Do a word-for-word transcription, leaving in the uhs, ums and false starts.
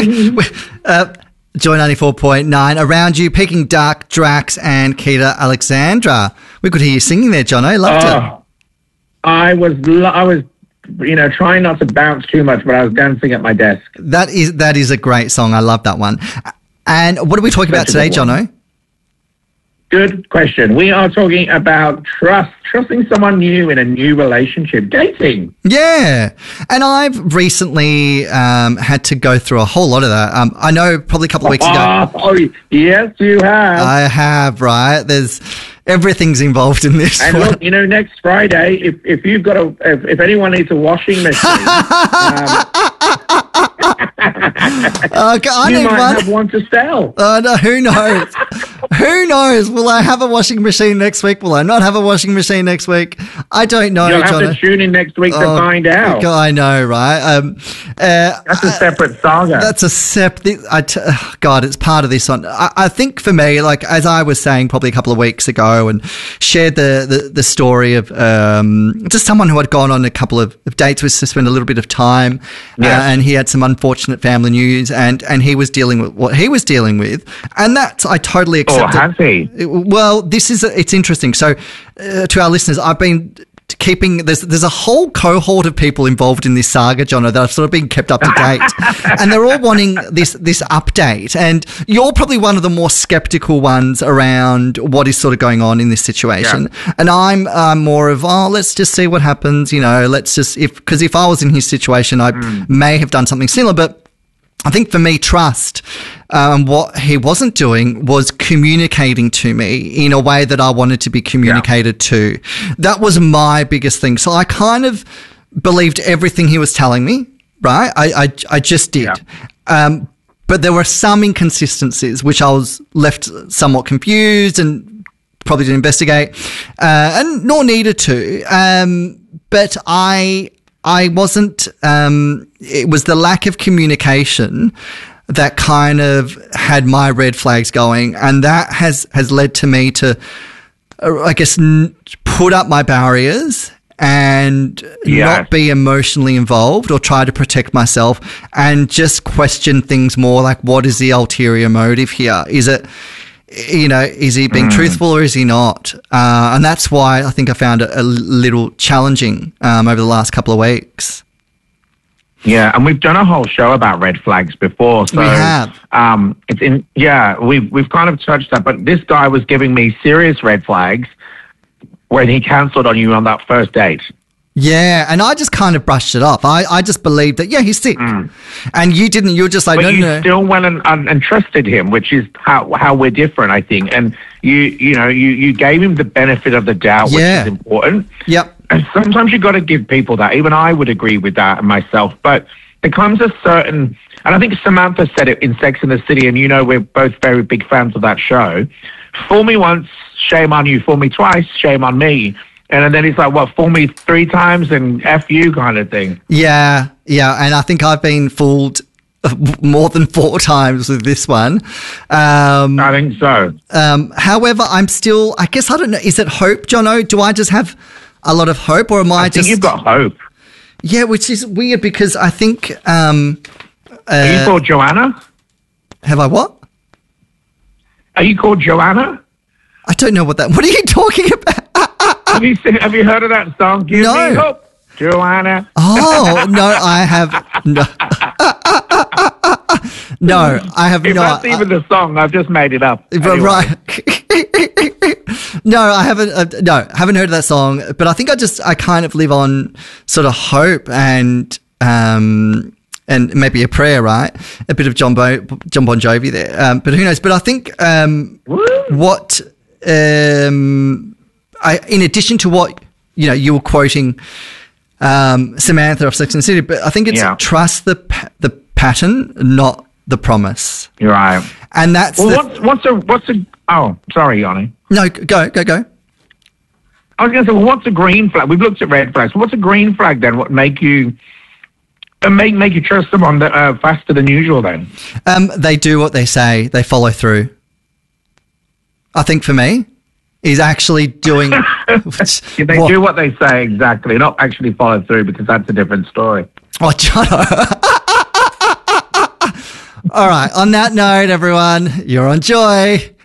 uh, Joy ninety-four point nine. Around you, Peking Duck, Drax, and Keita Alexandra. We could hear you singing there, Jono. Loved oh, it. I was, I was, you know, trying not to bounce too much, but I was dancing at my desk. That is that is a great song. I love that one. And what are we talking about today, Jono? Good question. We are talking about trust, trusting someone new in a new relationship, dating. Yeah. And I've recently um, had to go through a whole lot of that. Um, I know probably a couple of weeks ago. Oh, yes, you have. I have, right? There's everything's involved in this. And one. look, you know, next Friday, if, if you've got a, if, if anyone needs a washing machine, um, Okay, I you need might one. have one to sell. Uh, no, who knows? Who knows? Will I have a washing machine next week? Will I not have a washing machine next week? I don't know. You'll have Jono. to tune in next week to Oh, find out. I know, right? Um, uh, That's a separate saga. That's a separate. I t- oh, God, it's part of this one. I, I think for me, like as I was saying probably a couple of weeks ago, and shared the the, the story of um, just someone who had gone on a couple of, of dates with to spend a little bit of time, Yes. uh, and he had some unfortunate family news, and and he was dealing with what he was dealing with, and that I totally Oh, accept. has he? Well, this is it's interesting. So, uh, to our listeners, I've been keeping there's there's a whole cohort of people involved in this saga, Jono, that have sort of been kept up to date, and they're all wanting this this update. And you're probably one of the more skeptical ones around what is sort of going on in this situation. Yeah. And I'm uh, more of oh, let's just see what happens. You know, let's just if because if I was in his situation, I Mm. may have done something similar, but. I think for me, trust, um, what he wasn't doing was communicating to me in a way that I wanted to be communicated Yeah. to. That was my biggest thing. So I kind of believed everything he was telling me, right? I, I, I just did. Yeah. Um, but there were some inconsistencies which I was left somewhat confused and probably didn't investigate, uh, and nor needed to. Um, but I... I wasn't, um, it was the lack of communication that kind of had my red flags going. And that has, has led to me to, uh, I guess, n- put up my barriers and Yes. not be emotionally involved or try to protect myself and just question things more like, what is the ulterior motive here? Is it, you know, is he being Mm. truthful or is he not? Uh, and that's why I think I found it a little challenging um, over the last couple of weeks. Yeah, and we've done a whole show about red flags before. So, We have. Um, it's in. Yeah, we've we've kind of touched that. But this guy was giving me serious red flags when he cancelled on you on that first date. Yeah, and I just kind of brushed it off. I, I just believed that, yeah, he's sick. And you didn't. You were just like, But no, you no, no. still went and, and, and trusted him, which is how how we're different, I think. And you you know you, you gave him the benefit of the doubt, which Yeah. is important. Yep. And sometimes you've got to give people that. Even I would agree with that myself. But there comes a certain, and I think Samantha said it in Sex and the City, and you know we're both very big fans of that show. Fool me once, shame on you. Fool me twice, shame on me. And then he's like, well, fool me three times and F you kind of thing. Yeah, yeah. And I think I've been fooled more than four times with this one. Um, I think so. um, however, I'm still, I guess, I don't know, is it hope, Jono? Do I just have a lot of hope or am I, I think just... you've got hope. Yeah, which is weird because I think... Um, Are you uh, called Joanna? have I what? Are you called Joanna? I don't know what that... What are you talking about? Have you seen, have you heard of that song? Give No. me hope, Joanna. Oh, no, I have... No, no I have If not. that's even the song, I've just made it up. I- Anyway. Right. No, I haven't. Uh, no, haven't heard of that song. But I think I just I kind of live on sort of hope and um and maybe a prayer, right? A bit of John Bo, John Bon Jovi there. Um, but who knows? But I think um Woo. what um I in addition to what you know you were quoting um Samantha of Sex and the City, but I think it's Yeah. trust the pa- the pattern, not the promise, You're right. and that's Well, the, what's, what's a, what's a, oh, sorry, Yanni. no go go go. I was going to say, well, what's a green flag? We've looked at red flags. What's a green flag then? What make you, uh, make, make you trust someone that, uh, faster than usual then? Um, they do what they say. They follow through. I think for me, is actually doing. If they What- do what they say exactly, not actually follow through, because that's a different story. Oh, Jono. All right. On that note, everyone, you're on Joy.